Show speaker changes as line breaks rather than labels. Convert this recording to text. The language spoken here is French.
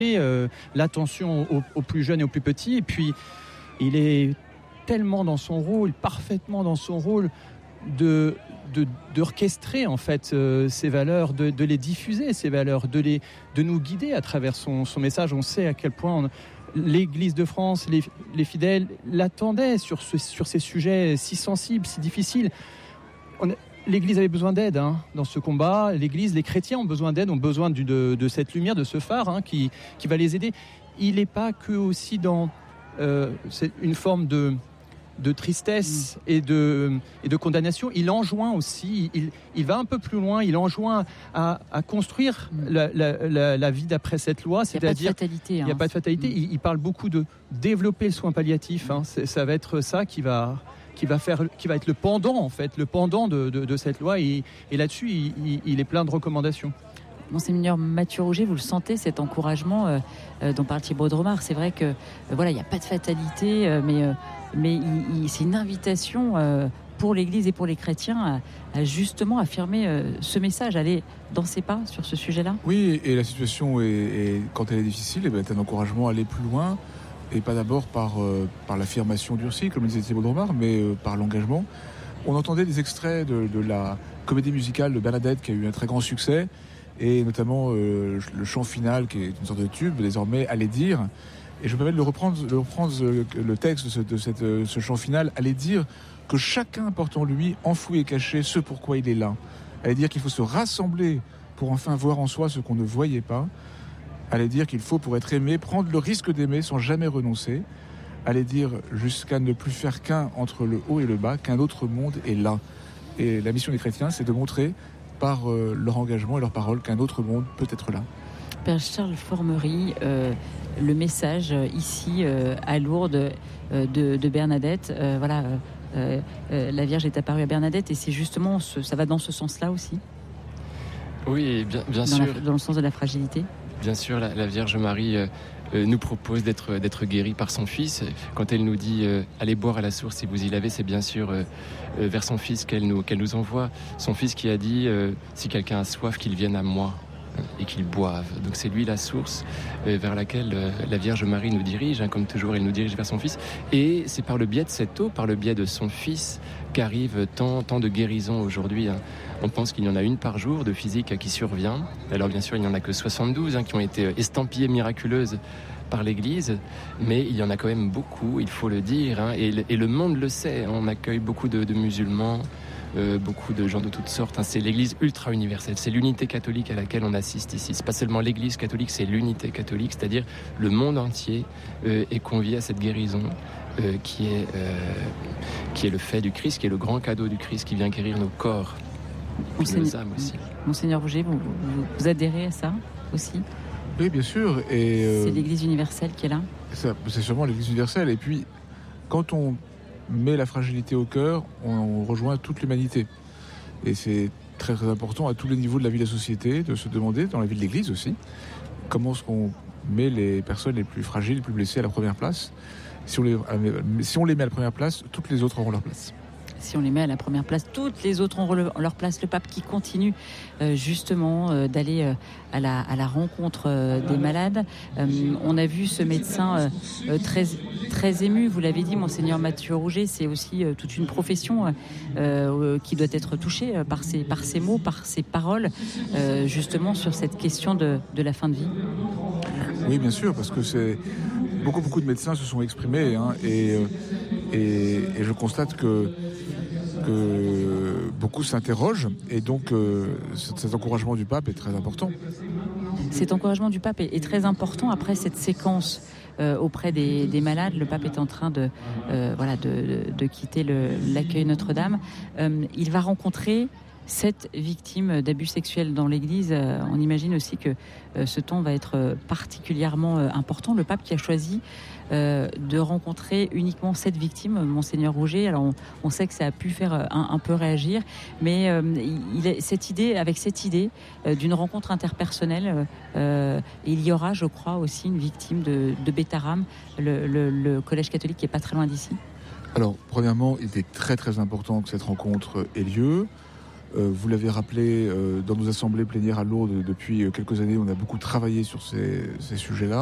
l'attention aux plus jeunes et aux plus petits. Et puis, il est tellement dans son rôle, parfaitement dans son rôle, d'orchestrer en fait ces valeurs, de les diffuser, ces valeurs, de nous guider à travers son message. On sait à quel point l'Église de France, les fidèles l'attendaient sur ces sujets si sensibles, si difficiles. L'Église avait besoin d'aide dans ce combat. L'Église, les chrétiens ont besoin d'aide, ont besoin de cette lumière, de ce phare qui va les aider. Il n'est pas que aussi dans une forme de tristesse et de condamnation. Il enjoint aussi, il va un peu plus loin, il enjoint à construire la vie d'après cette loi. C'est-à-dire, il n'y a pas de fatalité. Il parle beaucoup de développer le soin palliatif. Ça va être ça qui va être le pendant en fait, le pendant de cette loi. Et là-dessus, il est plein de recommandations.
Monseigneur Mathieu Rouget, vous le sentez, cet encouragement dont parle Thibaut Dromard. C'est vrai que il n'y a pas de fatalité, mais c'est une invitation pour l'Église et pour les chrétiens à justement affirmer ce message, aller dans ses pas sur ce sujet-là.
Oui, et la situation quand elle est difficile, est un encouragement à aller plus loin, et pas d'abord par l'affirmation durcie, comme le disait Thibaut Dromard, mais par l'engagement. On entendait des extraits de la comédie musicale de Bernadette qui a eu un très grand succès, et notamment le chant final qui est une sorte de tube désormais, Allez dire. Et je me permets de reprendre le texte de ce chant final, Allez dire que chacun porte en lui, enfoui et caché, ce pourquoi il est là. Allez dire qu'il faut se rassembler pour enfin voir en soi ce qu'on ne voyait pas. Allez dire qu'il faut, pour être aimé, prendre le risque d'aimer sans jamais renoncer. Allez dire jusqu'à ne plus faire qu'un entre le haut et le bas, qu'un autre monde est là. Et la mission des chrétiens, c'est de montrer par leur engagement et leur parole qu'un autre monde peut être là.
Père Charles Formery, le message ici à Lourdes de Bernadette, la Vierge est apparue à Bernadette, et c'est justement ça va dans ce sens-là aussi.
Oui, bien sûr.
Dans le sens de la fragilité.
Bien sûr, la Vierge Marie nous propose d'être guérie par son Fils. Quand elle nous dit allez boire à la source si vous y l'avez, c'est bien sûr vers son Fils qu'elle nous envoie. Son Fils qui a dit si quelqu'un a soif, qu'il vienne à moi et qu'il boive. Donc c'est lui la source vers laquelle la Vierge Marie nous dirige, comme toujours elle nous dirige vers son Fils, et c'est par le biais de cette eau, par le biais de son Fils qu'arrive tant de guérisons aujourd'hui. On pense qu'il y en a une par jour de physique qui survient. Alors bien sûr il n'y en a que 72 qui ont été estampillées miraculeuses par l'Église, mais il y en a quand même beaucoup, il faut le dire, et le monde le sait. On accueille beaucoup de musulmans, beaucoup de gens de toutes sortes. C'est l'Église ultra-universelle, c'est l'unité catholique à laquelle on assiste ici. C'est pas seulement l'Église catholique, c'est l'unité catholique, c'est-à-dire le monde entier est convié à cette guérison qui est le fait du Christ, qui est le grand cadeau du Christ qui vient guérir nos corps et nos âmes aussi.
Monseigneur Rouget, vous adhérez à ça aussi ?
Oui, bien sûr.
C'est l'Église universelle qui est là ?
C'est sûrement l'Église universelle. Et puis, quand on met la fragilité au cœur, on rejoint toute l'humanité. Et c'est très très important à tous les niveaux de la vie de la société de se demander, dans la vie de l'Église aussi, comment est-ce qu'on met les personnes les plus fragiles, les plus blessées à la première place. Si on les met à la première place, toutes les autres auront leur place.
Si on les met à la première place, toutes les autres auront leur place. Le pape qui continue justement d'aller à la rencontre des malades. On a vu ce médecin très, très ému, vous l'avez dit, Monseigneur Mathieu Rouget, c'est aussi toute une profession qui doit être touchée par ces mots, par ces paroles, justement sur cette question de la fin de vie.
Oui, bien sûr, parce que beaucoup de médecins se sont exprimés, et je constate que beaucoup s'interrogent, et donc cet encouragement du pape est très important.
Cet encouragement du pape est très important après cette séquence auprès des malades. Le pape est en train de quitter l'accueil Notre-Dame. Il va rencontrer 7 victimes d'abus sexuels dans l'Église. On imagine aussi que ce temps va être particulièrement important. Le pape qui a choisi de rencontrer uniquement 7 victimes, Monseigneur Rouget. Alors on sait que ça a pu faire un peu réagir, mais cette idée d'une rencontre interpersonnelle, il y aura, je crois, aussi une victime de Bétharram, le collège catholique qui est pas très loin d'ici.
Alors, premièrement, il était très très important que cette rencontre ait lieu. Vous l'avez rappelé, dans nos assemblées plénières à Lourdes depuis quelques années, on a beaucoup travaillé sur ces sujets-là.